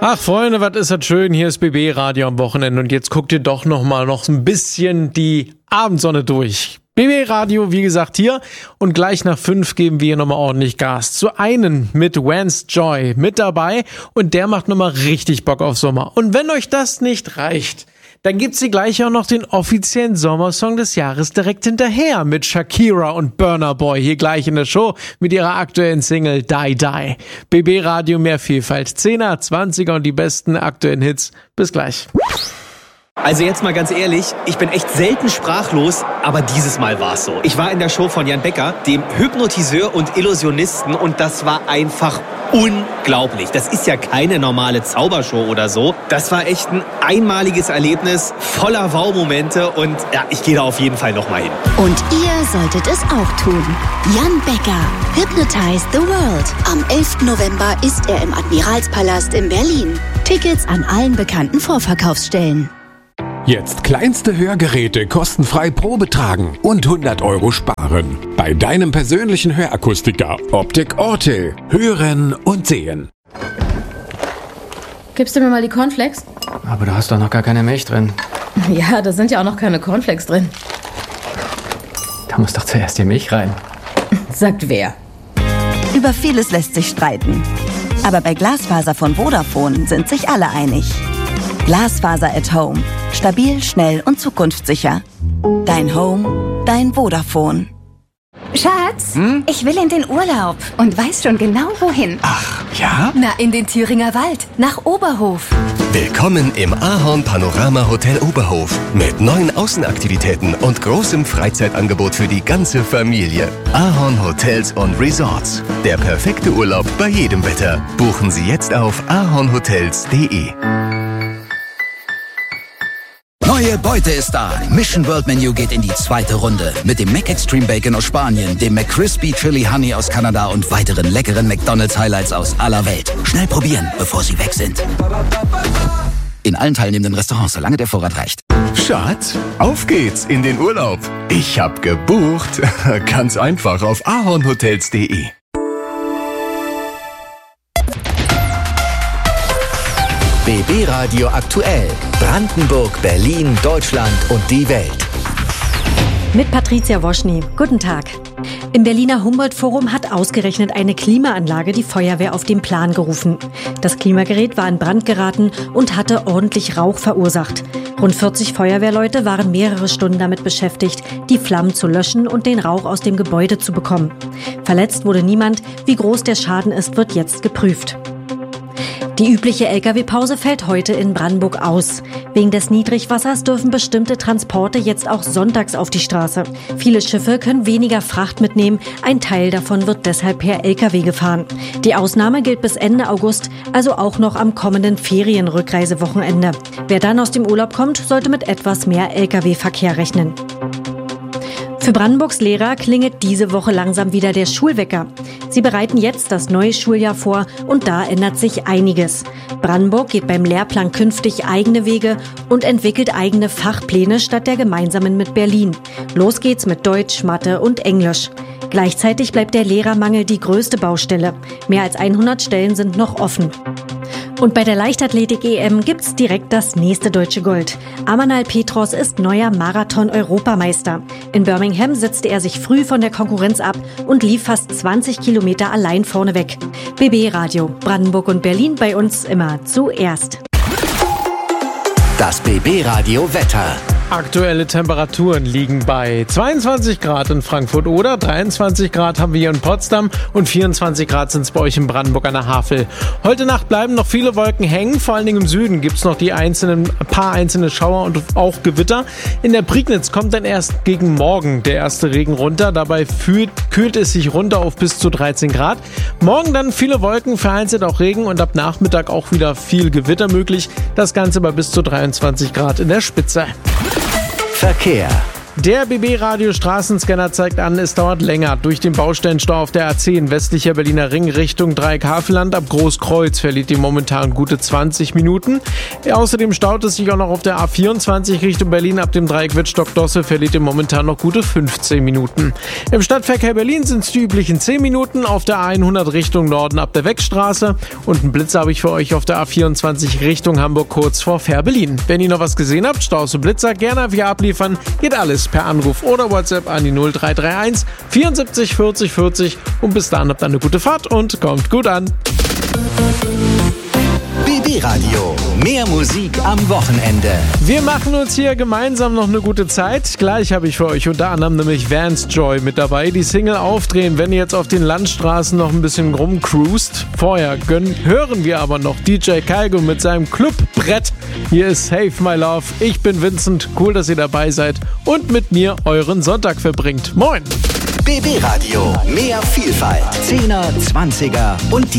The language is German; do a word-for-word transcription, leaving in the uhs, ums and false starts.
Ach Freunde, was ist das schön, hier ist B B Radio am Wochenende und jetzt guckt ihr doch noch mal noch ein bisschen die Abendsonne durch. B B Radio, wie gesagt, hier und gleich nach fünf geben wir nochmal ordentlich Gas. Zu einen mit Vance Joy mit dabei und der macht nochmal richtig Bock auf Sommer. Und wenn euch das nicht reicht, dann gibt's hier gleich auch noch den offiziellen Sommersong des Jahres direkt hinterher mit Shakira und Burna Boy hier gleich in der Show mit ihrer aktuellen Single Die Die. B B Radio, mehr Vielfalt, zehner, zwanziger und die besten aktuellen Hits. Bis gleich. Also jetzt mal ganz ehrlich, ich bin echt selten sprachlos, aber dieses Mal war's so. Ich war in der Show von Jan Becker, dem Hypnotiseur und Illusionisten, und das war einfach unglaublich. Das ist ja keine normale Zaubershow oder so. Das war echt ein einmaliges Erlebnis, voller Wow-Momente, und ja, ich gehe da auf jeden Fall nochmal hin. Und ihr solltet es auch tun. Jan Becker, Hypnotize the World. Am elften November ist er im Admiralspalast in Berlin. Tickets an allen bekannten Vorverkaufsstellen. Jetzt kleinste Hörgeräte kostenfrei Probe tragen und hundert Euro sparen. Bei deinem persönlichen Hörakustiker Optik Orte. Hören und sehen. Gibst du mir mal die Cornflakes? Aber da hast doch noch gar keine Milch drin. Ja, da sind ja auch noch keine Cornflakes drin. Da muss doch zuerst die Milch rein. Sagt wer? Über vieles lässt sich streiten. Aber bei Glasfaser von Vodafone sind sich alle einig. Glasfaser at Home. Stabil, schnell und zukunftssicher. Dein Home, dein Vodafone. Schatz, hm? Ich will in den Urlaub und weiß schon genau wohin. Ach, ja? Na, in den Thüringer Wald, nach Oberhof. Willkommen im Ahorn Panorama Hotel Oberhof mit neuen Außenaktivitäten und großem Freizeitangebot für die ganze Familie. Ahorn Hotels und Resorts. Der perfekte Urlaub bei jedem Wetter. Buchen Sie jetzt auf ahornhotels punkt de. Neue Beute ist da. Mission World Menu geht in die zweite Runde. Mit dem Mac Extreme Bacon aus Spanien, dem McCrispy Chili Honey aus Kanada und weiteren leckeren McDonald's Highlights aus aller Welt. Schnell probieren, bevor sie weg sind. In allen teilnehmenden Restaurants, solange der Vorrat reicht. Schatz, auf geht's in den Urlaub. Ich hab gebucht. Ganz einfach auf ahornhotels punkt de. B B Radio aktuell. Brandenburg, Berlin, Deutschland und die Welt. Mit Patricia Woschny. Guten Tag. Im Berliner Humboldt-Forum hat ausgerechnet eine Klimaanlage die Feuerwehr auf den Plan gerufen. Das Klimagerät war in Brand geraten und hatte ordentlich Rauch verursacht. Rund vierzig Feuerwehrleute waren mehrere Stunden damit beschäftigt, die Flammen zu löschen und den Rauch aus dem Gebäude zu bekommen. Verletzt wurde niemand. Wie groß der Schaden ist, wird jetzt geprüft. Die übliche L K W-Pause fällt heute in Brandenburg aus. Wegen des Niedrigwassers dürfen bestimmte Transporte jetzt auch sonntags auf die Straße. Viele Schiffe können weniger Fracht mitnehmen. Ein Teil davon wird deshalb per L K W gefahren. Die Ausnahme gilt bis Ende August, also auch noch am kommenden Ferienrückreisewochenende. Wer dann aus dem Urlaub kommt, sollte mit etwas mehr L K W-Verkehr rechnen. Für Brandenburgs Lehrer klingelt diese Woche langsam wieder der Schulwecker. Sie bereiten jetzt das neue Schuljahr vor und da ändert sich einiges. Brandenburg geht beim Lehrplan künftig eigene Wege und entwickelt eigene Fachpläne statt der gemeinsamen mit Berlin. Los geht's mit Deutsch, Mathe und Englisch. Gleichzeitig bleibt der Lehrermangel die größte Baustelle. Mehr als hundert Stellen sind noch offen. Und bei der Leichtathletik-E M gibt's direkt das nächste deutsche Gold. Amanal Petros ist neuer Marathon-Europameister. In Birmingham setzte er sich früh von der Konkurrenz ab und lief fast zwanzig Kilometer allein vorne weg. B B Radio, Brandenburg und Berlin, bei uns immer zuerst. Das B B Radio Wetter. Aktuelle Temperaturen liegen bei zweiundzwanzig Grad in Frankfurt oder dreiundzwanzig Grad haben wir hier in Potsdam und vierundzwanzig Grad sind es bei euch in Brandenburg an der Havel. Heute Nacht bleiben noch viele Wolken hängen, vor allen Dingen im Süden gibt es noch die einzelnen, paar einzelne Schauer und auch Gewitter. In der Prignitz kommt dann erst gegen Morgen der erste Regen runter, dabei fühlt, kühlt es sich runter auf bis zu dreizehn Grad. Morgen dann viele Wolken, vereinzelt auch Regen und ab Nachmittag auch wieder viel Gewitter möglich. Das Ganze bei bis zu dreiundzwanzig Grad in der Spitze. Verkehr. Der B B-Radio Straßenscanner zeigt an, es dauert länger. Durch den Baustellenstau auf der A zehn westlicher Berliner Ring Richtung Dreieck-Havelland ab Großkreuz verliert ihr momentan gute zwanzig Minuten. Außerdem staut es sich auch noch auf der A vierundzwanzig Richtung Berlin ab dem Dreieck Wittstock-Dosse verliert ihr momentan noch gute fünfzehn Minuten. Im Stadtverkehr Berlin sind es die üblichen zehn Minuten auf der A hundert Richtung Norden ab der Weckstraße und einen Blitz habe ich für euch auf der A vierundzwanzig Richtung Hamburg kurz vor Fährberlin. Wenn ihr noch was gesehen habt, Staus und Blitzer, gerne via abliefern. Geht alles per Anruf oder WhatsApp an die null drei drei eins vierundsiebzig vierzig vierzig und bis dahin habt ihr eine gute Fahrt und kommt gut an. B B-Radio. Mehr Musik am Wochenende. Wir machen uns hier gemeinsam noch eine gute Zeit. Gleich habe ich für euch unter anderem nämlich Vance Joy mit dabei. Die Single Aufdrehen, wenn ihr jetzt auf den Landstraßen noch ein bisschen rumcruist. Vorher gönnen, hören wir aber noch D J Kaigo mit seinem Clubbrett. Hier ist Save My Love. Ich bin Vincent. Cool, dass ihr dabei seid und mit mir euren Sonntag verbringt. Moin! B B-Radio. Mehr Vielfalt. Zehner, Zwanziger und die